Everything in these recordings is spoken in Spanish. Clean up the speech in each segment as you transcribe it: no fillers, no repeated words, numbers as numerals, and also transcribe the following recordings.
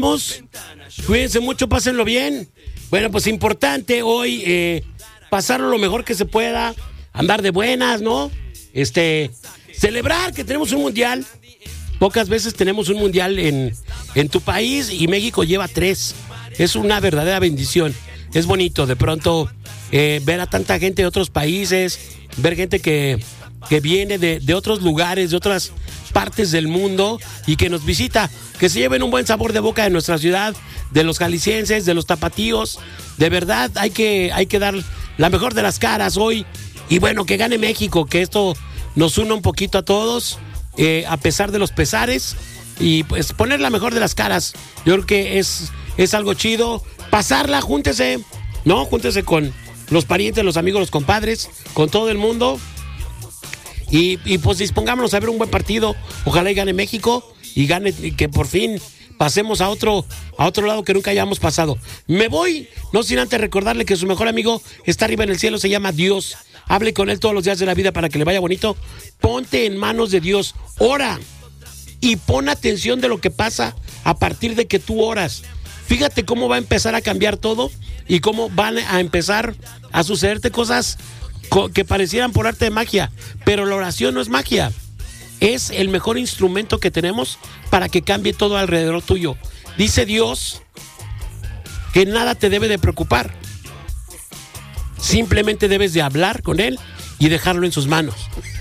Cuídense mucho, pásenlo bien. Bueno, pues importante hoy pasarlo lo mejor que se pueda, andar de buenas, ¿no? Celebrar que tenemos un mundial. Pocas veces tenemos un mundial en tu país y México lleva 3. Es una verdadera bendición. Es bonito de pronto ver a tanta gente de otros países, ver gente que viene de otros lugares, de otras partes del mundo y que nos visita, que se lleven un buen sabor de boca de nuestra ciudad, de los jaliscienses, de los tapatíos. De verdad hay que dar la mejor de las caras hoy y bueno, que gane México, que esto nos una un poquito a todos, a pesar de los pesares, y pues poner la mejor de las caras. Yo creo que es algo chido, pasarla, júntese con los parientes, los amigos, los compadres, con todo el mundo. Y pues dispongámonos a ver un buen partido. Ojalá y gane México y que por fin pasemos a otro lado que nunca hayamos pasado. Me voy, no sin antes recordarle que su mejor amigo está arriba en el cielo, se llama Dios. Hable con él todos los días de la vida para que le vaya bonito. Ponte en manos de Dios, ora y pon atención de lo que pasa a partir de que tú oras. Fíjate cómo va a empezar a cambiar todo y cómo van a empezar a sucederte cosas que parecieran por arte de magia, pero la oración no es magia, es el mejor instrumento que tenemos para que cambie todo alrededor tuyo. Dice Dios que nada te debe de preocupar, simplemente debes de hablar con Él y dejarlo en sus manos.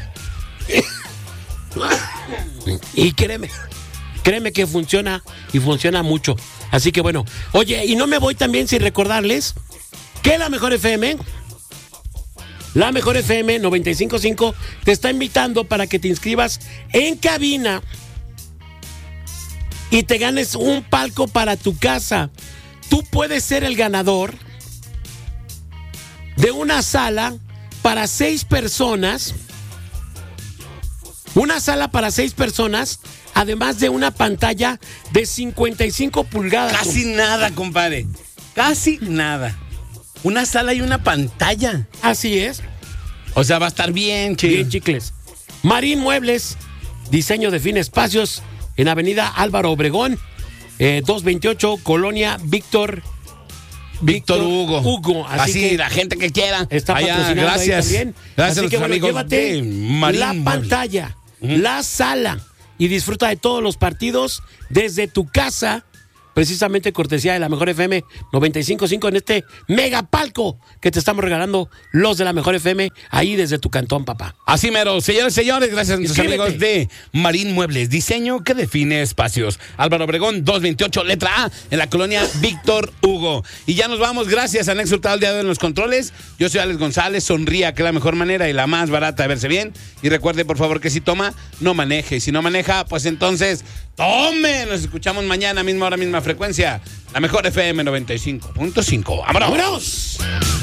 Y créeme que funciona y funciona mucho. Así que bueno, oye, y no me voy también sin recordarles que la Mejor FM 95.5 te está invitando para que te inscribas en cabina y te ganes un palco para tu casa. Tú puedes ser el ganador de una sala para 6 personas. Una sala para 6 personas, además de una pantalla de 55 pulgadas. Casi nada, compadre. Casi nada. Una sala y una pantalla. Así es. O sea, va a estar bien, Bien, chicles. Marín Muebles, diseño define espacios en Avenida Álvaro Obregón, 228, Colonia Víctor Hugo. Así que la gente que quiera. Está patrocinando gracias. ahí también. Gracias así a que los bueno, amigos llévate de Marín la Muebles. pantalla, la sala y disfruta de todos los partidos desde tu casa. Precisamente cortesía de la Mejor FM 95.5 en este mega palco que te estamos regalando los de la Mejor FM ahí desde tu cantón, papá. Así mero, señores, gracias a nuestros Inscríbete. amigos de Marín Muebles, diseño que define espacios. Álvaro Obregón, 228, letra A, en la colonia Víctor Hugo. Y ya nos vamos, gracias a Nex Hurtado el día de hoy en los controles. Yo soy Alex González, sonría, que es la mejor manera y la más barata de verse bien. Y recuerde, por favor, que si toma, no maneje. Y si no maneja, pues entonces, tome. Nos escuchamos mañana, misma hora, misma frecuencia. La Mejor FM 95.5. ¡Vámonos! ¡Vámonos!